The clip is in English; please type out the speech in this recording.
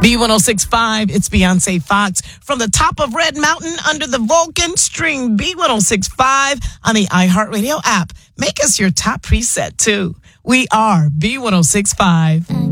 B1065, it's Beyonce Fox from the top of Red Mountain under the Vulcan. Stream B1065 on the iHeartRadio app. Make us your top preset too. We are B1065.